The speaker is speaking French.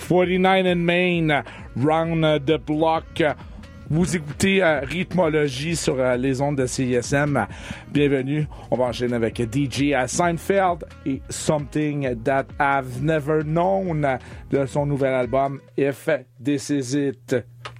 49 in Main, Round the Block. Vous écoutez Rythmologie sur les ondes de CISM. Bienvenue. On va enchaîner avec DJ Seinfeld et Something That I've Never Known de son nouvel album If This Is It.